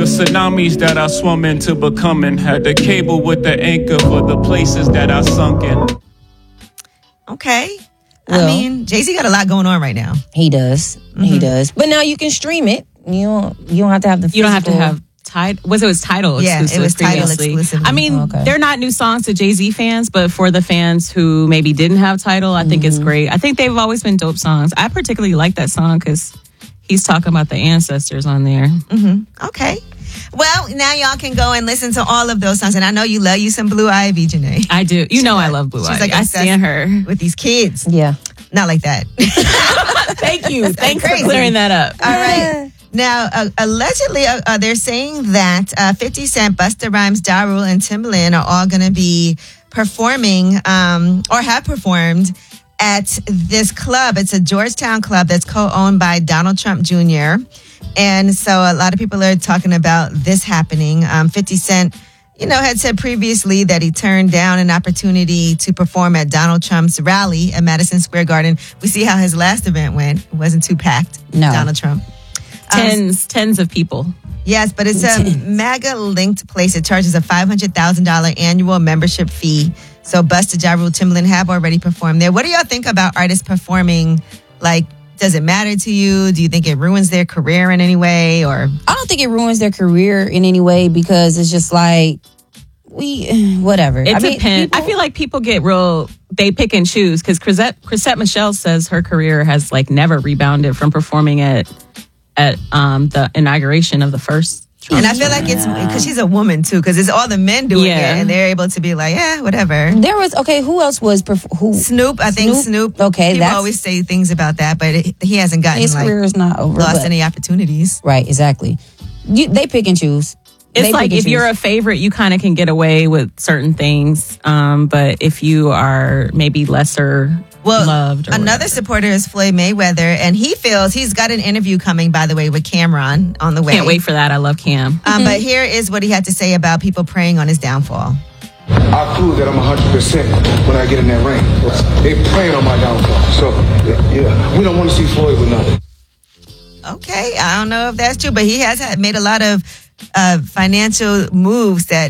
The tsunamis that I swum into becoming. Had the cable with the anchor for the places that I sunk in. Okay. Well, I mean, Jay-Z got a lot going on right now. He does. He does. But now you can stream it. You don't have to have the physical. You don't have to have Tidal. It was Tidal Yeah, exclusive it was Tidal previously. exclusively. I mean, Okay. they're not new songs to Jay-Z fans, but for the fans who maybe didn't have Tidal, I think it's great. I think they've always been dope songs. I particularly like that song because he's talking about the ancestors on there. Okay. Well, now y'all can go and listen to all of those songs. And I know you love you some Blue Ivy, Janae. I do. You know I love Blue She's Ivy. like I obsessed stand her. with these kids. Yeah. Not like that. Thank you. Thanks crazy. for clearing that up. All right. Now, allegedly, they're saying that 50 Cent, Busta Rhymes, Ja Rule, and Timbaland are all going to be performing or have performed at this club. It's a Georgetown club that's co-owned by Donald Trump Jr. And so a lot of people are talking about this happening. 50 Cent, had said previously that he turned down an opportunity to perform at Donald Trump's rally at Madison Square Garden. We see how his last event went. It wasn't too packed. No. Donald Trump. Tens of people. Yes, but it's a MAGA-linked place. It charges a $500,000 annual membership fee. So Busta, Ja Rule, Timbaland have already performed there. What do y'all think about artists performing? Like, does it matter to you? Do you think it ruins their career in any way? Or I don't think it ruins their career in any way because it's just like whatever. It depends. I feel like people get they pick and choose because Chrisette Michele says her career has never rebounded from performing at the inauguration of the first Trump. And I feel like it's because she's a woman too, because it's all the men doing it, and they're able to be like, yeah, whatever. There was who else was Snoop? I think Snoop. Okay, people always say things about that, but he hasn't gotten his career is not over. Lost any opportunities. Right, exactly. They pick and choose. It's like if you're a favorite, you kind of can get away with certain things, but if you are maybe lesser loved. Or another supporter is Floyd Mayweather, and he feels he's got an interview coming, by the way, with Cameron on the way. Can't wait for that. I love Cam. But here is what he had to say about people preying on his downfall. I prove that I'm 100% when I get in that ring. They preying on my downfall. So, yeah, we don't want to see Floyd with nothing. Okay, I don't know if that's true, but he has made a lot of financial moves that